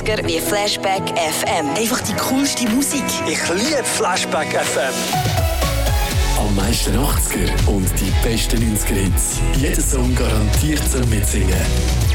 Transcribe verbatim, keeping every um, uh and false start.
neunziger wie Flashback F M. Einfach die coolste Musik. Ich liebe Flashback F M. Am meisten achtziger und die besten neunziger Hits. Jeder Song garantiert zum Mitsingen.